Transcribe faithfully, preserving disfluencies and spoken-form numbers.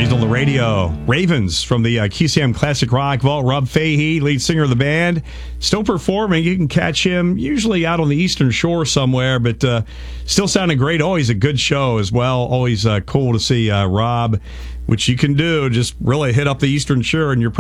He's on the radio. Ravens from the uh, K C M Classic Rock Vault. Rob Fahey, lead singer of the band, still performing. You can catch him usually out on the Eastern Shore somewhere, but uh, still sounding great. Always a good show as well. Always uh, cool to see uh, Rob, which you can do. Just really hit up the Eastern Shore and you're